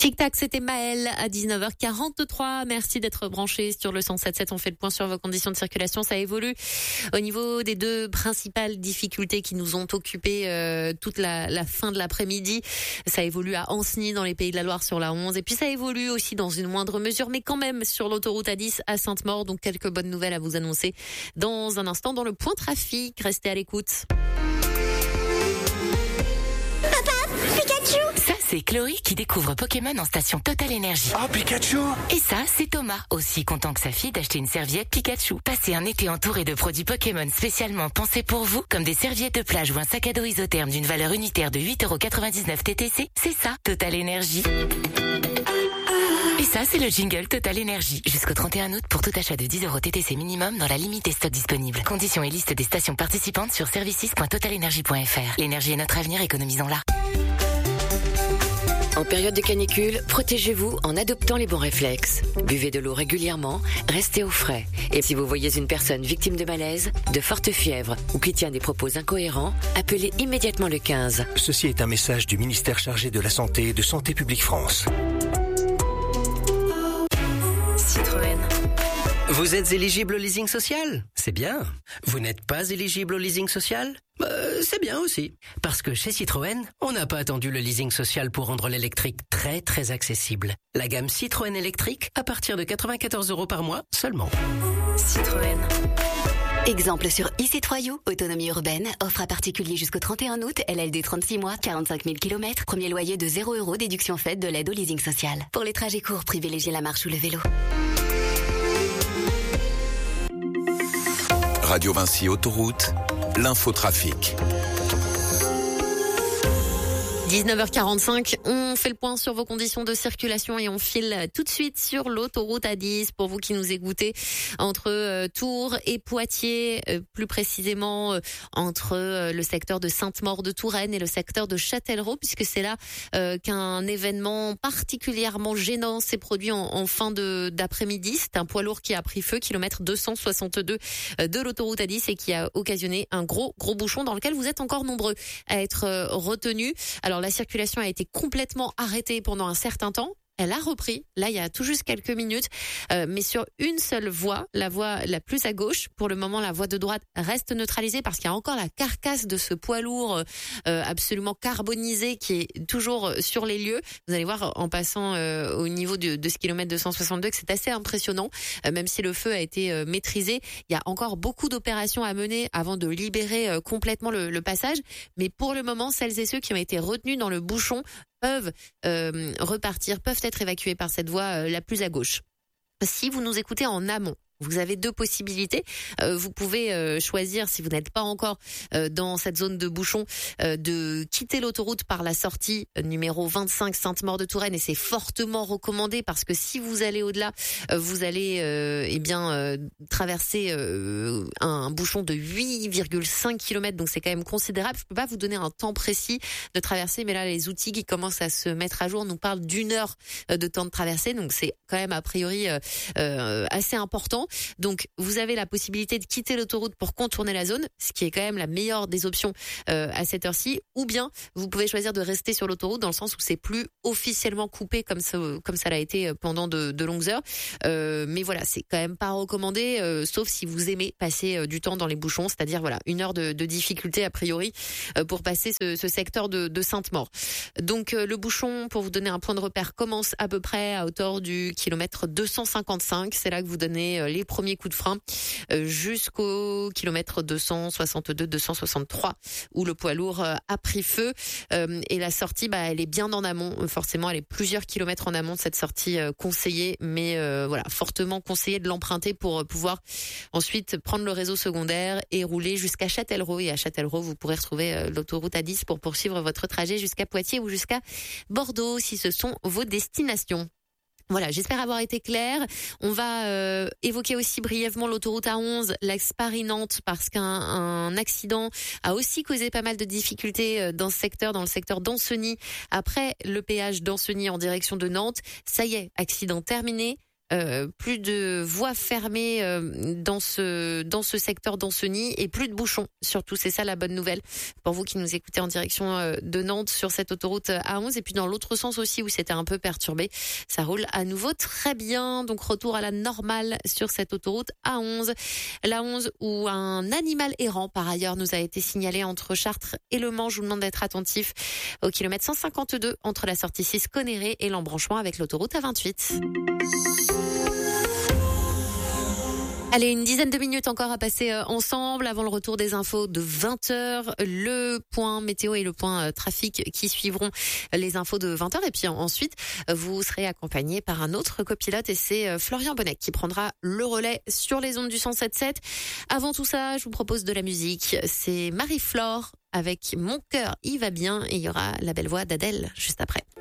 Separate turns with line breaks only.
Tic Tac, c'était Maëlle à 19h43. Merci d'être branché sur le 107.7. On fait le point sur vos conditions de circulation. Ça évolue au niveau des deux principales difficultés qui nous ont occupé toute la fin de l'après-midi. Ça évolue à Ancenis dans les Pays de la Loire sur la 11. Et puis ça évolue aussi dans une moindre mesure, mais quand même sur l'autoroute A10 à Sainte-Maure. Donc quelques bonnes nouvelles à vous annoncer dans un instant dans le point trafic. Restez à l'écoute.
Ça, c'est Chloé qui découvre Pokémon en station Total Energy.
Oh, Pikachu!
Et ça, c'est Thomas, aussi content que sa fille d'acheter une serviette Pikachu. Passez un été entouré de produits Pokémon spécialement pensés pour vous, comme des serviettes de plage ou un sac à dos isotherme d'une valeur unitaire de 8,99€ TTC. C'est ça, Total Energy. Et ça, c'est le jingle Total Energy. Jusqu'au 31 août pour tout achat de 10€ TTC minimum dans la limite des stocks disponibles. Conditions et liste des stations participantes sur services.totalenergy.fr. L'énergie est notre avenir, économisons-la.
En période de canicule, protégez-vous en adoptant les bons réflexes. Buvez de l'eau régulièrement, restez au frais. Et si vous voyez une personne victime de malaise, de forte fièvre ou qui tient des propos incohérents, appelez immédiatement le 15.
Ceci est un message du ministère chargé de la Santé et de Santé publique France.
Citroën.
Vous êtes éligible au leasing social? C'est bien. Vous n'êtes pas éligible au leasing social? C'est bien aussi. Parce que chez Citroën, on n'a pas attendu le leasing social pour rendre l'électrique très très accessible. La gamme Citroën électrique à partir de 94€ par mois seulement.
Citroën.
Exemple sur e-C3U, autonomie urbaine, offre à particulier jusqu'au 31 août, LLD 36 mois, 45 000 km, premier loyer de 0€, déduction faite de l'aide au leasing social. Pour les trajets courts, privilégiez la marche ou le vélo.
Radio Vinci Autoroute, l'infotrafic.
19h45, on fait le point sur vos conditions de circulation et on file tout de suite sur l'autoroute A10 pour vous qui nous écoutez entre Tours et Poitiers, plus précisément entre le secteur de Sainte-Maure de Touraine et le secteur de Châtellerault, puisque c'est là qu'un événement particulièrement gênant s'est produit en fin d'après-midi. C'est un poids lourd qui a pris feu, kilomètre 262 de l'autoroute A10 et qui a occasionné un gros bouchon dans lequel vous êtes encore nombreux à être retenus. Alors la circulation a été complètement arrêtée pendant un certain temps. Elle a repris, là il y a tout juste quelques minutes, mais sur une seule voie, la voie la plus à gauche. Pour le moment, la voie de droite reste neutralisée parce qu'il y a encore la carcasse de ce poids lourd absolument carbonisé qui est toujours sur les lieux. Vous allez voir en passant au niveau de ce kilomètre 262 que c'est assez impressionnant. Même si le feu a été maîtrisé, il y a encore beaucoup d'opérations à mener avant de libérer complètement le passage. Mais pour le moment, celles et ceux qui ont été retenus dans le bouchon peuvent repartir, peuvent être évacués par cette voie la plus à gauche. Si vous nous écoutez en amont, vous avez deux possibilités. Vous pouvez choisir, si vous n'êtes pas encore dans cette zone de bouchon, de quitter l'autoroute par la sortie numéro 25 Sainte-Maure de Touraine, et c'est fortement recommandé parce que si vous allez au-delà, vous allez traverser un bouchon de 8,5 km, donc c'est quand même considérable. Je peux pas vous donner un temps précis de traversée, mais là les outils qui commencent à se mettre à jour nous parlent d'1 heure de temps de traversée, donc c'est quand même a priori assez important. Donc vous avez la possibilité de quitter l'autoroute pour contourner la zone, ce qui est quand même la meilleure des options à cette heure-ci, ou bien vous pouvez choisir de rester sur l'autoroute dans le sens où c'est plus officiellement coupé comme ça l'a été pendant de longues heures. Mais voilà, c'est quand même pas recommandé, sauf si vous aimez passer du temps dans les bouchons, c'est-à-dire voilà 1 heure de difficulté a priori pour passer ce secteur de Sainte-Maure. Donc le bouchon, pour vous donner un point de repère, commence à peu près à hauteur du kilomètre 255. C'est là que vous donnez les premiers coups de frein jusqu'au kilomètre 262-263 où le poids lourd a pris feu. Et la sortie, elle est bien en amont. Forcément, elle est plusieurs kilomètres en amont de cette sortie conseillée, mais voilà, fortement conseillé de l'emprunter pour pouvoir ensuite prendre le réseau secondaire et rouler jusqu'à Châtellerault. Et à Châtellerault, vous pourrez retrouver l'autoroute A10 pour poursuivre votre trajet jusqu'à Poitiers ou jusqu'à Bordeaux si ce sont vos destinations. Voilà, j'espère avoir été claire. On va évoquer aussi brièvement l'autoroute A11, l'axe Paris-Nantes, parce qu'un accident a aussi causé pas mal de difficultés dans ce secteur, dans le secteur d'Ancenis. Après le péage d'Ancenis en direction de Nantes, ça y est, accident terminé. plus de voies fermées dans ce secteur, dans ce nid, et plus de bouchons. Surtout, c'est ça la bonne nouvelle pour vous qui nous écoutez en direction de Nantes sur cette autoroute A11. Et puis dans l'autre sens aussi où c'était un peu perturbé, ça roule à nouveau très bien. Donc retour à la normale sur cette autoroute A11. La 11 où un animal errant par ailleurs nous a été signalé entre Chartres et Le Mans. Je vous demande d'être attentif au kilomètre 152 entre la sortie 6 Conéré et l'embranchement avec l'autoroute A28. Allez, une dizaine de minutes encore à passer ensemble avant le retour des infos de 20h. Le point météo et le point trafic qui suivront les infos de 20h. Et puis ensuite, vous serez accompagné par un autre copilote et c'est Florian Bonnet qui prendra le relais sur les ondes du 107.7. Avant tout ça, je vous propose de la musique. C'est Marie-Flore avec Mon cœur, il va bien. Et il y aura la belle voix d'Adèle juste après.